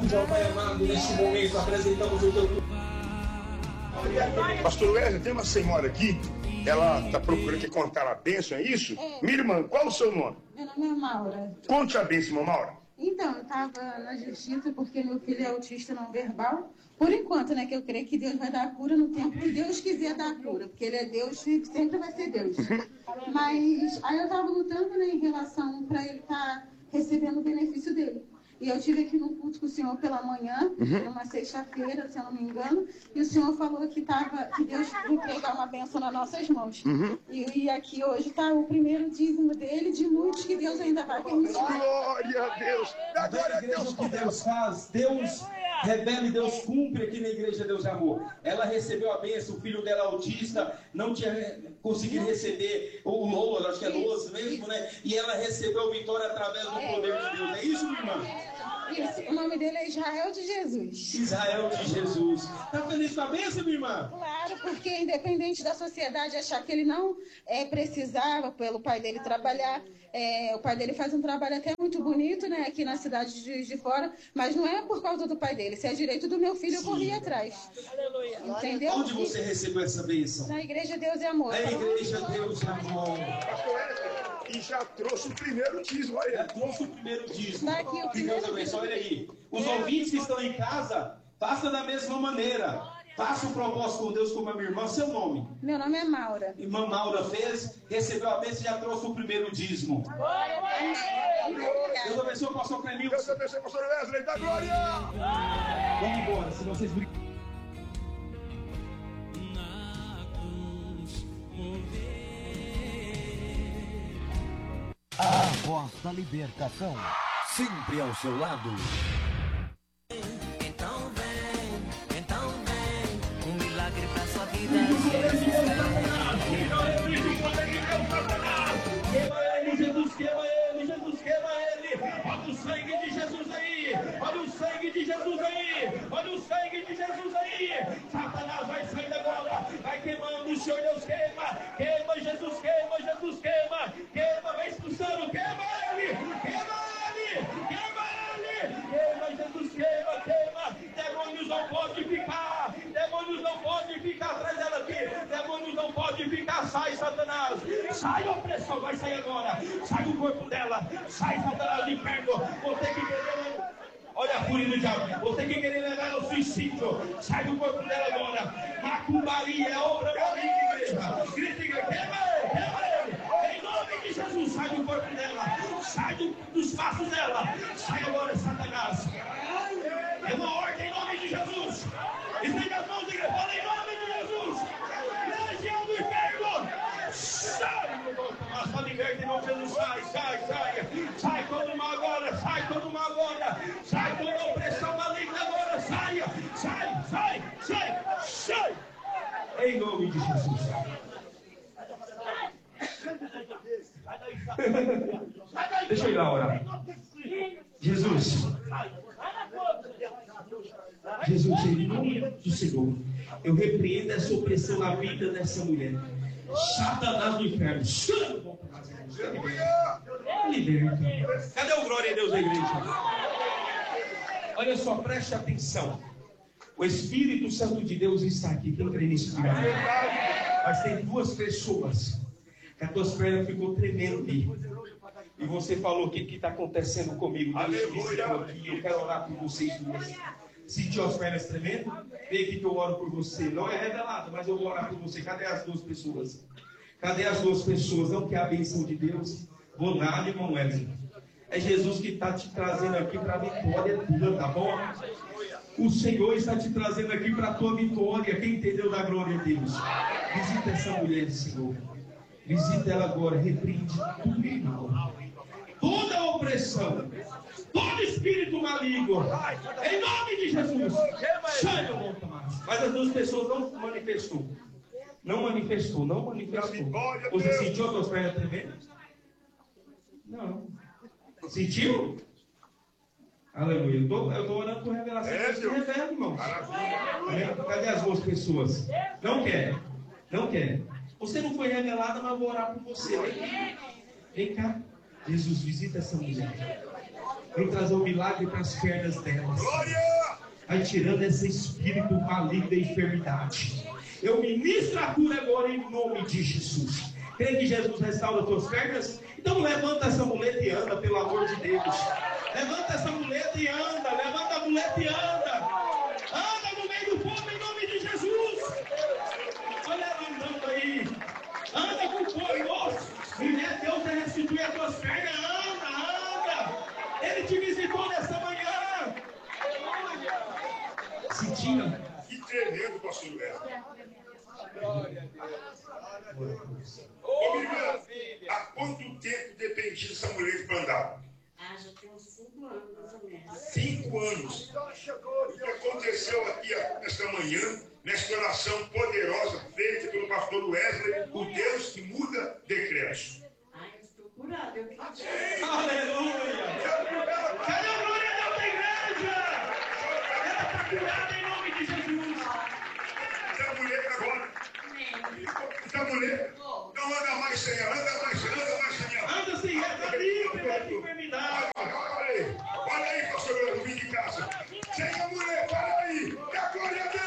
ó Pai amado, neste momento apresentamos o teu... Pastor Wesley, tem uma senhora aqui, ela está procurando que contar a bênção, é isso? É. Minha irmã, qual o seu nome? Meu nome é Maura. Conte a bênção, irmã Maura. Então, eu estava na justiça porque meu filho é autista não verbal. Por enquanto, né, que eu creio que Deus vai dar a cura no tempo que Deus quiser dar a cura, porque Ele é Deus e sempre vai ser Deus. Mas aí eu estava lutando, né, em relação para ele estar recebendo o benefício dele. E eu tive aqui no culto com o senhor pela manhã, numa sexta-feira, se eu não me engano, e o senhor falou que Deus ia entregar uma bênção nas nossas mãos. E aqui hoje está o primeiro dízimo dele, de muitos que Deus ainda vai permitir. Glória a Deus! A Glória a igreja, Deus! o que Deus faz, Deus revela e Deus cumpre aqui na igreja Deus de Amor. Ela recebeu a bênção, o filho dela autista não tinha conseguido receber o Lola, acho que é Loas mesmo, né? E ela recebeu a vitória através do poder de Deus. É isso, minha irmã? Isso, o nome dele é Israel de Jesus. Israel de Jesus. Está feliz com a bênção, minha irmã? Claro, porque independente da sociedade achar que ele não precisava pelo pai dele trabalhar, o pai dele faz um trabalho até muito bonito, né, aqui na cidade de Juiz de Fora, mas não é por causa do pai dele, se é direito do meu filho, eu corri atrás. Aleluia. Entendeu? Onde você recebeu essa bênção? Na igreja Deus é Amor. Na igreja Deus é Amor. Pastor Wesley, e já trouxe o primeiro dízimo aí. Já trouxe o primeiro dízimo. Tá aqui o Que Deus primeiro abençoe. Olha aí. Os ouvintes que estão em casa, façam da mesma maneira. Faça um propósito com Deus como a minha irmã. Seu nome? Meu nome é Maura. Irmã Maura fez, recebeu a bênção e já trouxe o primeiro dízimo. Deus abençoe o pastor Clemilson. Deus abençoe, pastor Wesley, dá glória! Vamos embora, se vocês brigarem. A voz da libertação, sempre ao seu lado. Então vem, um milagre pra sua vida. Queima ele, Jesus, queima ele, Jesus, queima ele. Olha o sangue de Jesus aí, olha o sangue de Jesus aí, olha o sangue de Jesus aí. Satanás vai saindo agora, vai queimando, o Senhor Deus queima, queima Jesus, queima Jesus, queima, queima, vai expulsando, queima ele, queima ele, queima ele, queima Jesus, queima, queima. Demônios não podem ficar, demônios não podem ficar atrás dela aqui, demônios não podem ficar, sai Satanás, sai opressão, vai sair agora, sai do corpo dela, sai Satanás do inferno, você que querer, olha a fúria do diabo, você que querer levar ao suicídio, sai do corpo dela agora, macumbaria, é obra maligna, igreja, grita, queima ele, em nome de Jesus, sai do corpo dela, sai dos passos dela, sai agora Satanás, é uma ordem em nome de Jesus, estende as mãos, igreja, fala em nome de Jesus, legião do inferno, sai, só liberta em nome de Jesus, sai todo mal agora, sai todo mal agora, sai toda opressão maligna agora, saia, sai, em nome de Jesus. Deixa eu ir lá orar. Jesus, em nome do Senhor, eu repreendo essa opressão na vida dessa mulher. Satanás do inferno, liberta. Cadê o glória a Deus da igreja? Olha só, preste atenção. O Espírito Santo de Deus está aqui. Quem crê nisso? Mas tem duas pessoas que as tuas pernas ficou tremendo ali. E você falou: o que está acontecendo comigo? Deus disse aqui, eu quero orar por vocês duas. Sentiu as pernas tremendo? Vem aqui que eu oro por você. Não é revelado, mas eu vou orar por você. Cadê as duas pessoas? Cadê as duas pessoas? Não quer a bênção de Deus? Vou nada, irmão Wesley. É Jesus que está te trazendo aqui para a vitória tua, tá bom? O Senhor está te trazendo aqui para a tua vitória. Quem entendeu da glória de Deus? Visita essa mulher, Senhor. Visita ela agora. Repreende tudo, irmão. Toda opressão, todo espírito maligno, em nome de Jesus, sai, mas as duas pessoas não manifestou. Não manifestou. Você sentiu as suas pernas tremendo? Não. Sentiu? Aleluia. Eu estou orando por revelação. Você revela, irmão. Cadê as duas pessoas? Não quer. Você não foi revelada, mas eu vou orar por você. Vem cá. Jesus, visita essa mulher. Vem trazer um milagre para as pernas delas. Vai tirando esse espírito maligno da enfermidade. Eu ministro a cura agora em nome de Jesus. Crê que Jesus restaura as tuas pernas? Então levanta essa muleta e anda, pelo amor de Deus. Levanta essa muleta e anda. Levanta a muleta e anda. Anda no meio do povo em nome de Jesus. Olha ela andando aí. Anda com fogo. Mulher, Deus vai restituir as tuas pernas. Anda. Ele te visitou nessa manhã. Sentia? Que tremendo, pastor Léo. Glória a Deus. Ô, minha irmã, há quanto tempo dependia dessa mulher para andar? Já tem uns 5 anos, mais ou menos. 5 anos. O que aconteceu aqui nesta manhã, nesta oração poderosa feita pelo pastor Wesley, o Deus que muda decretos. Eu estou curada, eu acredito. Aleluia! Cadê a glória a Deus da igreja? Ela está curada em nome de Jesus. Essa mulher agora. Essa mulher. Não anda mais sem ela, anda mais sem ela. Anda sem ela, está livre dessa enfermidade. Olha aí, pastor, eu vim de casa. Sem a mulher, para aí. Dá glória a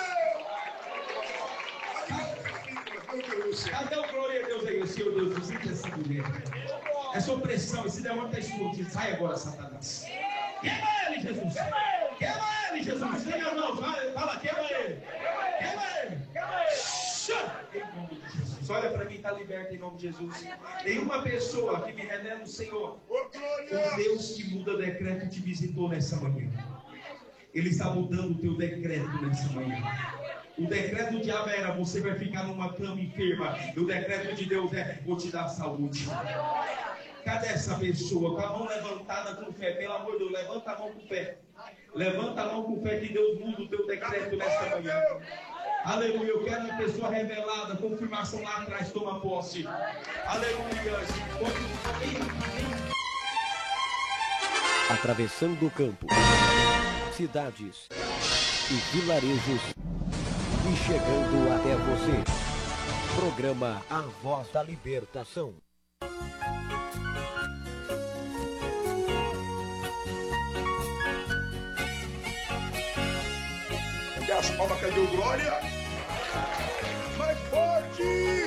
Deus. Cadê o glória a Deus aí, Senhor Deus? Visita essa mulher. Essa opressão, esse demônio está explodindo. Sai agora, Satanás. Queima ele, Jesus. Queima ele, Jesus. Senhor, não, fala, queima ele. Queima ele. Em nome de Jesus. Olha para mim, está liberto em nome de Jesus. Nenhuma pessoa que me revela o Senhor, o Deus que muda decreto, te visitou nessa manhã. Ele está mudando o teu decreto nessa manhã. O decreto do diabo era: você vai ficar numa cama enferma. E o decreto de Deus é: vou te dar saúde. Cadê essa pessoa com a mão levantada com fé? Pelo amor de Deus, levanta a mão com fé. Levanta a mão com fé que Deus muda o teu decreto nesta manhã. Aleluia, eu quero uma pessoa revelada, confirmação lá atrás, toma posse. Aleluia. Atravessando o campo, cidades e vilarejos e chegando até você. Programa A Voz da Libertação. Cadê as palmas? Cadê o glória? Mais forte!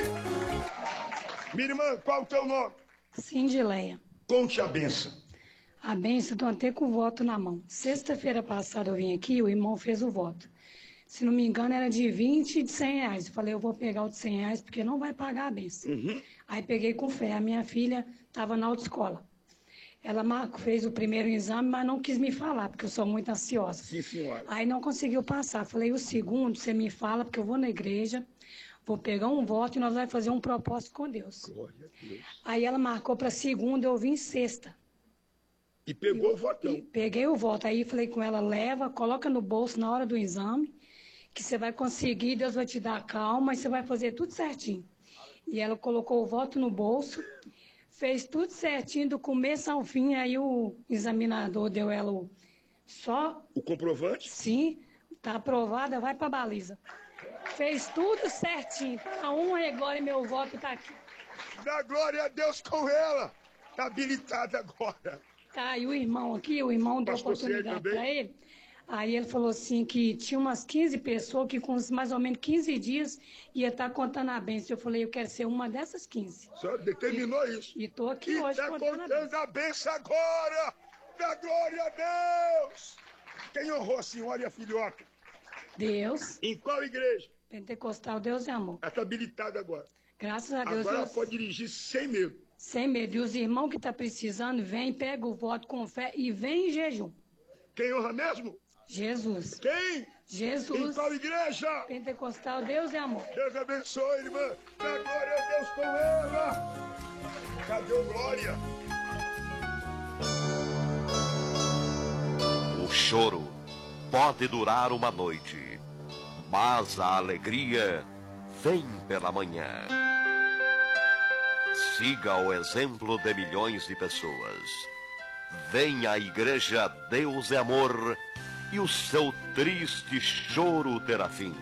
Minha irmã, qual o teu nome? Cindileia. Conte a benção. A benção, estou até com o voto na mão. Sexta-feira passada eu vim aqui, o irmão fez o voto. Se não me engano, era de 20 e de 100 reais. Eu falei, eu vou pegar o de 100 reais porque não vai pagar a benção. Aí peguei com fé. A minha filha estava na autoescola. Ela fez o primeiro exame, mas não quis me falar, porque eu sou muito ansiosa. Sim, senhora. Aí não conseguiu passar. Falei, o segundo, você me fala, porque eu vou na igreja, vou pegar um voto e nós vamos fazer um propósito com Deus. Glória a Deus. Aí ela marcou para segunda, eu vim sexta. E pegou o votão. Peguei o voto. Aí falei com ela, leva, coloca no bolso na hora do exame, que você vai conseguir, Deus vai te dar calma e você vai fazer tudo certinho. E ela colocou o voto no bolso, fez tudo certinho do começo ao fim. Aí o examinador deu ela só... O comprovante? Sim, tá aprovada, vai pra baliza. Fez tudo certinho. Tá agora e meu voto tá aqui. Dá glória a Deus com ela. Tá habilitada agora. Tá, e o irmão aqui, o irmão deu Pastor oportunidade também? para ele. Aí ele falou assim que tinha umas 15 pessoas que com mais ou menos 15 dias ia estar contando a bênção. Eu falei, eu quero ser uma dessas 15. Só determinou isso. E tô aqui E hoje está contando a bênção. contando a benção agora. Dá glória a Deus. Quem honrou a senhora e a filhota? Deus, Em qual igreja? Pentecostal, Deus é amor. Ela está habilitada agora. Graças a Deus, Agora ela eu- pode dirigir sem medo. sem medo. E os irmãos que estão precisando, vem, pega o voto com fé e vem em jejum. Quem honra mesmo? Jesus, Quem? Em Jesus, qual igreja? Pentecostal, Deus é amor. Deus abençoe, irmã. Dá glória a Deus com ela. Cadê o glória? O choro pode durar uma noite, mas a alegria vem pela manhã. Siga o exemplo de milhões de pessoas. Vem à igreja Deus é Amor e o seu triste choro terá fim.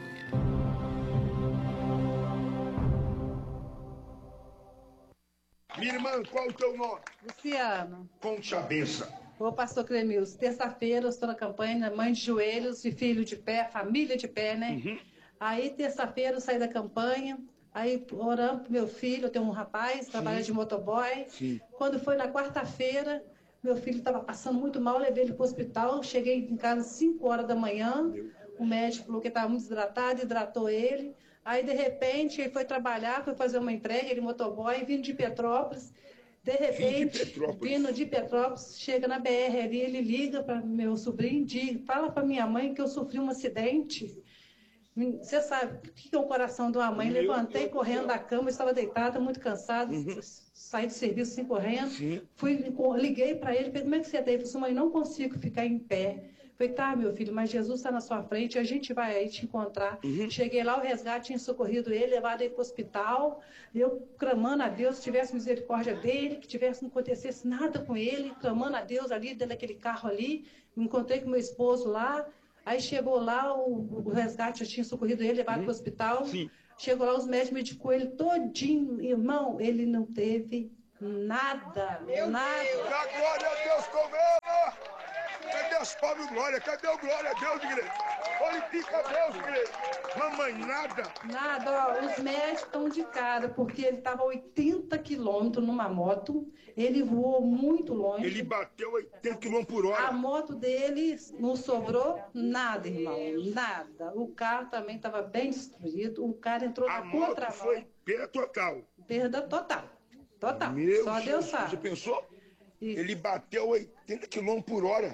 Minha irmã, qual o teu nome? Luciano, Conte a benção. Ô, pastor Clemilson, terça-feira eu estou na campanha, mãe de joelhos e filho de pé, família de pé, né? Aí, terça-feira eu saí da campanha, aí orando pro meu filho, eu tenho um rapaz, trabalha de motoboy. Quando foi na quarta-feira, meu filho estava passando muito mal, levei ele para o hospital, cheguei em casa às 5 horas da manhã, o médico falou que estava muito desidratado, hidratou ele. Aí, de repente, ele foi trabalhar, foi fazer uma entrega, ele motoboy, vindo de Petrópolis. De repente, vindo de Petrópolis, chega na BR ali, ele liga para meu sobrinho, fala para minha mãe que eu sofri um acidente. Você sabe o que é o coração de uma mãe? Levantei correndo da cama, estava deitada, muito cansada, saí do serviço assim, correndo. Liguei para ele, falei, como é que você está? Ele falou assim, mãe, não consigo ficar em pé. Falei, tá, meu filho, mas Jesus está na sua frente, a gente vai aí te encontrar. Cheguei lá, o resgate tinha socorrido ele, levado ele para o hospital, eu clamando a Deus que tivesse misericórdia dele, que não acontecesse nada com ele, clamando a Deus ali, dentro daquele carro ali. Me encontrei com meu esposo lá, aí chegou lá, o resgate já tinha socorrido ele, levado para o hospital. Chegou lá, os médicos medicou ele todinho, irmão, ele não teve nada, nada. Dá glória a Deus com ela! Cadê as palmas de glória? Cadê o glória a Deus, igreja? Glorifica a Deus, igreja. Mamãe, nada. Nada, ó, os médicos estão de cara, porque ele estava a 80 quilômetros numa moto, ele voou muito longe. Ele bateu 80 km por hora. A moto dele não sobrou nada, irmão, nada. O carro também estava bem destruído, o cara entrou na contramão. A moto foi perda total. Perda total, total. Meu Só Deus sabe. Você pensou? Isso. Ele bateu 80 km por hora.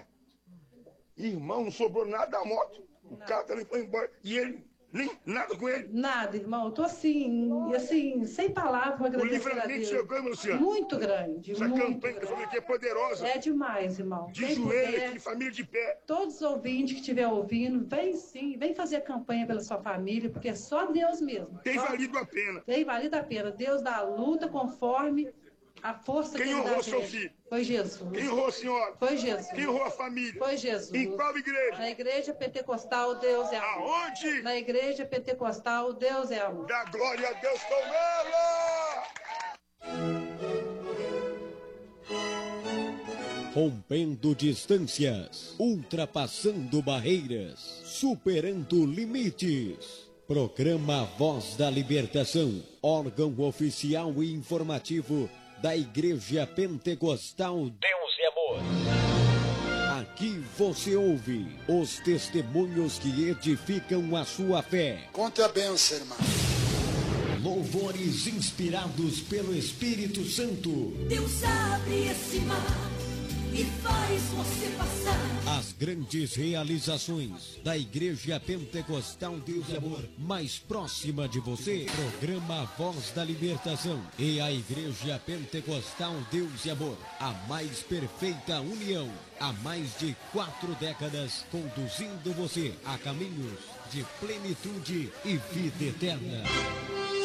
Irmão, não sobrou nada da moto. O carro também foi embora. E ele, nem nada com ele. Nada, irmão. Eu tô assim, sem palavras para agradecer a Deus. O livramento chegou, meu senhor. Muito grande. Essa muito campanha grande. da família é poderosa. É demais, irmão. De joelho aqui, família de pé. Todos os ouvintes que estiver ouvindo, vem sim, vem fazer a campanha pela sua família, porque é só Deus mesmo. Tem valido a pena. Tem valido a pena. Deus dá a luta conforme a força que ele dá. Quem honrou seu filho? Foi Jesus. Quem honrou a senhora? Foi Jesus. Quem honrou a família? Foi Jesus. Em qual igreja? Na igreja pentecostal, Deus é amor. Aonde? Na igreja pentecostal, Deus é amor. Dá glória a Deus com ela! Rompendo distâncias, ultrapassando barreiras, superando limites. Programa Voz da Libertação, órgão oficial e informativo da Igreja Pentecostal Deus e Amor. Aqui você ouve os testemunhos que edificam a sua fé. Conte a bênção, irmão. Louvores inspirados pelo Espírito Santo. Deus abre esse mar e faz você passar. As grandes realizações da Igreja Pentecostal Deus e Amor, mais próxima de você. Programa Voz da Libertação e a Igreja Pentecostal Deus e Amor, a mais perfeita união. Há mais de 4 décadas, conduzindo você a caminhos de plenitude e vida eterna.